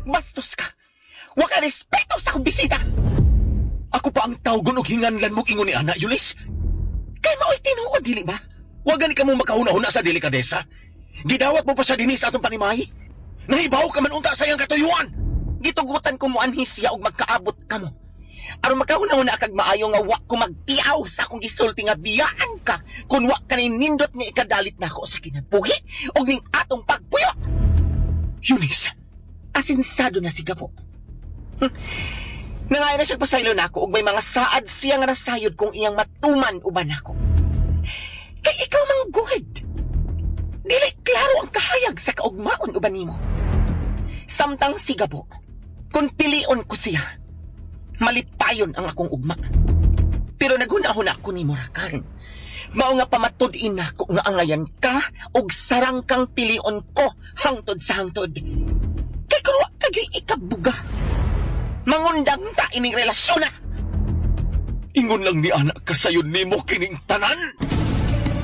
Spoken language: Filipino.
Bastos ka. Wa ka respeto sa akong bisita. Ako pa ang tawgon og hinganlan mo ingon ni ana, Yulis. Kay mao'y tinuod, dili ba? Wa gani ka mo makahuna-huna sa delikadesa. Gidawat mo pa siya dinhi sa atong panimay. Nahibaw ka man unta sa iyang katuyuan. Gitugutan ko mo anhis siya og magkaabot ka mo. Aron makahuna-huna kag maayo nga wa ko magtiaw sa akong gisulti nga biyaan ka kung wa ka nindot nga ikadalit nako sa kinabuhi og ning atong pagpuyo. Eunice, asinsado na si Gabo. Nangaya na siya pasaylo nako og may mga saad siya nga nasayod kung iyang matuman uban nako. Kay ikaw manggod. Dili klaro ang kahayag sa kaugmaon uban nimo. Samtang si Gabo, kung pilion ko siya, malipayon ang akong ugma. Pero naghuna-huna ko ni Murakan. Mao nga pamatud-in ako nga angayan ka og sarang kang pilion ko hangtod sa hangtod. Kay kung wa kagay ikabuga, mangundang ta ining relasyon na. Ingon lang ni anak kasayon nimo kining tanan.